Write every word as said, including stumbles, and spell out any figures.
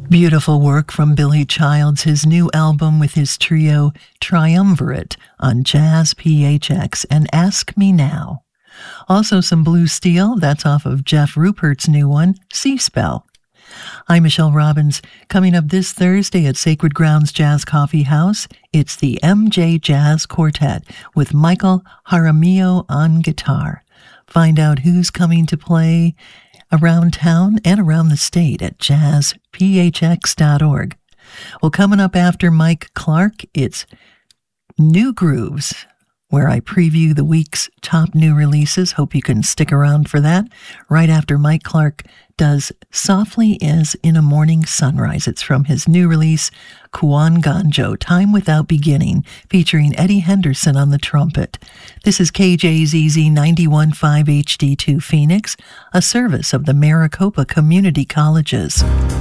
Beautiful work from Billy Childs, his new album with his trio Triumvirate on Jazz P H X and Ask Me Now. Also some Blue Steel, that's off of Jeff Rupert's new one, Sea Spell. I'm Michelle Robbins. Coming up this Thursday at Sacred Grounds Jazz Coffee House, it's the M J Jazz Quartet with Michael Jaramillo on guitar. Find out who's coming to play around town and around the state at jazz p h x dot org. Well, coming up after Mike Clark, it's New Grooves, where I preview the week's top new releases. Hope you can stick around for that. Right after Mike Clark does Softly as in a Morning Sunrise. It's from his new release, Kuan Ganjo, Time Without Beginning, featuring Eddie Henderson on the trumpet. This is K J Z Z ninety-one point five H D two Phoenix, a service of the Maricopa Community Colleges.